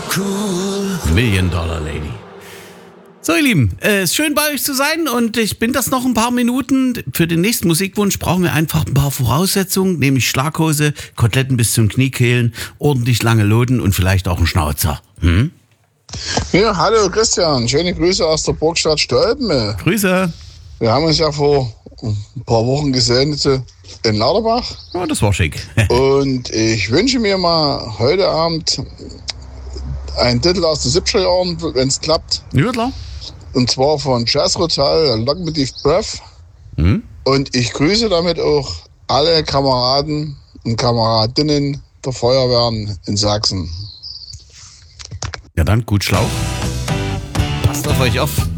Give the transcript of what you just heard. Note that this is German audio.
Million Dollar Lady. So, ihr Lieben, es ist schön bei euch zu sein und ich bin das noch ein paar Minuten. Für den nächsten Musikwunsch brauchen wir einfach ein paar Voraussetzungen, nämlich Schlaghose, Koteletten bis zum Kniekehlen, ordentlich lange Loden und vielleicht auch einen Schnauzer. Ja, hallo Christian, schöne Grüße aus der Burgstadt Stolpen. Grüße. Wir haben uns ja vor ein paar Wochen gesehen in Lauterbach. Ja, das war schick. Und ich wünsche mir mal heute Abend einen Titel aus den 70er Jahren, wenn es klappt. Ja, klar. Und zwar von Jazz Rotal, Locomotive Breath. Und ich grüße damit auch alle Kameraden und Kameradinnen der Feuerwehren in Sachsen. Ja, dann gut Schlauch. Passt auf euch auf.